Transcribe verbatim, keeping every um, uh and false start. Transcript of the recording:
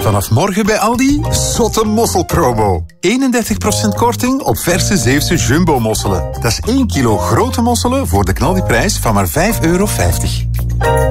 Vanaf morgen bij Aldi, zotte mosselpromo. eenendertig procent korting op verse Zeeuwse jumbo-mosselen. Dat is één kilo grote mosselen voor de knaldiprijs van maar vijf euro vijftig.